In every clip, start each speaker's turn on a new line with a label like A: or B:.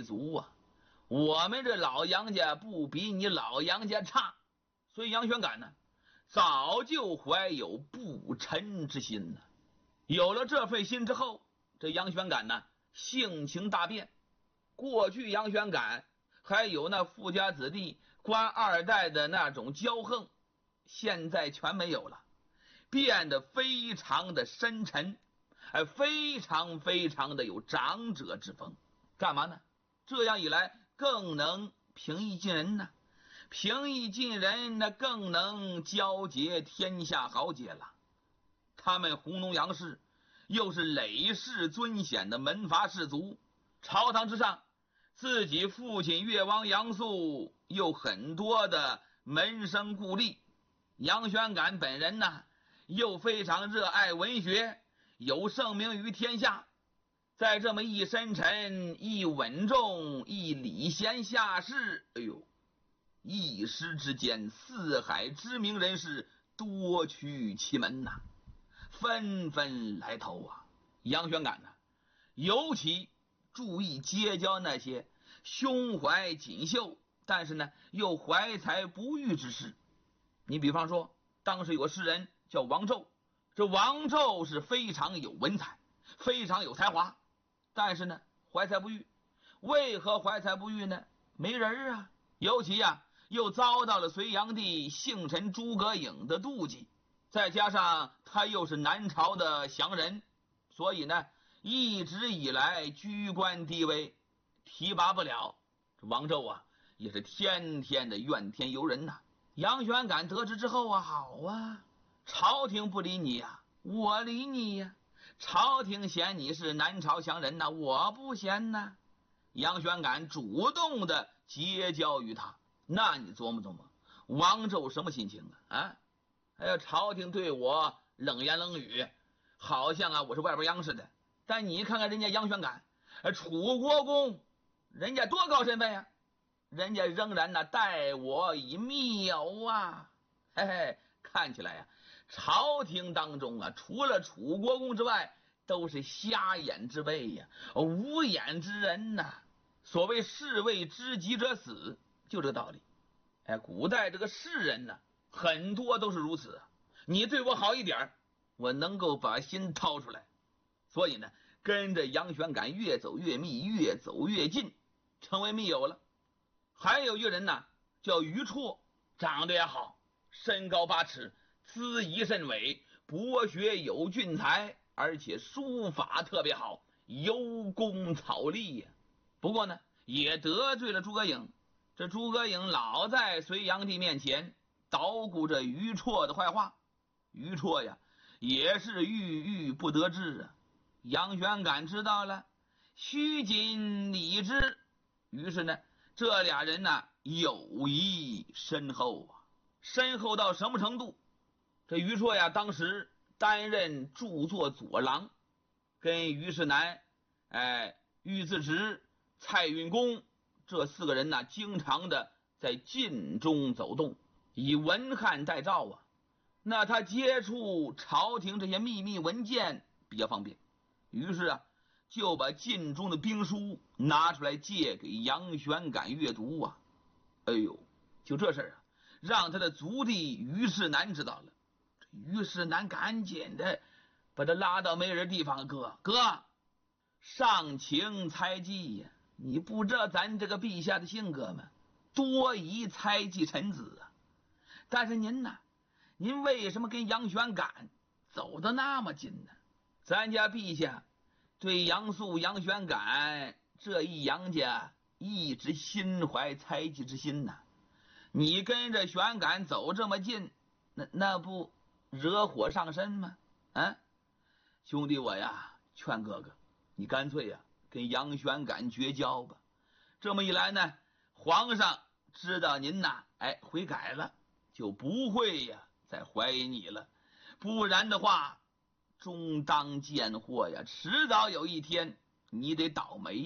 A: 族啊，我们这老杨家不比你老杨家差，所以杨玄感呢，早就怀有不臣之心呢。有了这份心之后，这杨玄感呢，性情大变。过去杨玄感还有那富家子弟官二代的那种骄横，现在全没有了，变得非常的深沉，非常的有长者之风。干嘛呢？这样一来更能平易近人呢，平易近人那更能交结天下豪杰了。他们弘农杨氏又是累世尊显的门阀士族，朝堂之上自己父亲越王杨素又很多的门生故吏，杨玄感本人呢又非常热爱文学，有盛名于天下。在这么一深沉一稳重一礼贤下士，一时之间四海知名人士多趋其门呐，纷纷来投啊。杨玄感呢，尤其注意结交那些胸怀锦绣，但是呢又怀才不遇之士。你比方说，当时有个诗人叫王胄，这王胄是非常有文采，非常有才华，但是呢怀才不遇。为何怀才不遇呢？没人啊。尤其又遭到了隋炀帝姓臣诸葛颖的妒忌，再加上他又是南朝的降人，所以呢一直以来居官低微，提拔不了。这王胄也是天天的怨天尤人呐。杨玄感得知之后好啊，朝廷不理你我理你朝廷嫌你是南朝降人我不嫌杨玄感主动的结交于他。那你琢磨王胄什么心情朝廷对我冷言冷语，好像我是外边央视的。但你看看人家杨玄感，楚国公，人家多高身份人家仍然待我以密友看起来朝廷当中除了楚国公之外，都是瞎眼之辈无眼之人所谓士为知己者死，就这个道理。古代这个士人很多都是如此你对我好一点，我能够把心掏出来。所以呢，跟着杨玄感越走越密，越走越近，成为密友了。还有一个人叫于绰，长得也好，身高8尺，姿仪甚伟，博学有俊才，而且书法特别好，尤工草隶不过呢，也得罪了诸葛颖。这诸葛颖老在隋炀帝面前捣鼓着于绰的坏话，于绰也是郁郁不得志杨玄感知道了，须谨理之。于是呢，这俩人友谊深厚深厚到什么程度？这于绰当时担任著作左郎，跟于世南、于自直、蔡允公这4个人经常的在禁中走动，以文翰代诏那他接触朝廷这些秘密文件比较方便，于是就把禁中的兵书拿出来借给杨玄感阅读就这事让他的族弟于世南知道了。于世南赶紧的把他拉到没人地方，哥，上情猜忌你不知道咱这个陛下的性格吗？多疑猜忌臣子但是您为什么跟杨玄感走得那么近呢？咱家陛下对杨素、杨玄感这一杨家一直心怀猜忌之心你跟着玄感走这么近，那不惹火上身吗？兄弟我劝哥哥，你干脆跟杨玄感绝交吧。这么一来呢，皇上知道您悔改了，就不会再怀疑你了。不然的话，终当见祸迟早有一天你得倒霉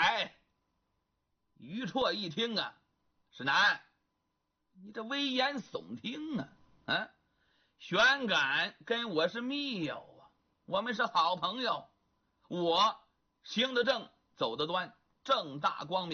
A: 于绰一听世南，你这危言耸听玄感跟我是密友我们是好朋友，我行得正，走得端，正大光明。